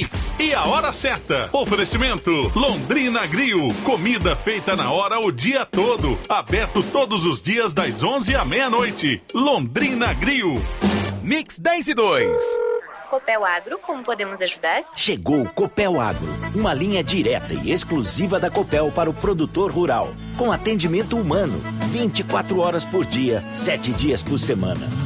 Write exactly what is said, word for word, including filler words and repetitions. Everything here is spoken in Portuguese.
Mix e a hora certa. Oferecimento Londrina Grill, comida feita na hora o dia todo. Aberto todos os dias das onze à meia-noite. Londrina Grill. Mix dez e dois. Copel Agro, como podemos ajudar? Chegou o Copel Agro, uma linha direta e exclusiva da Copel para o produtor rural, com atendimento humano, vinte e quatro horas por dia, sete dias por semana.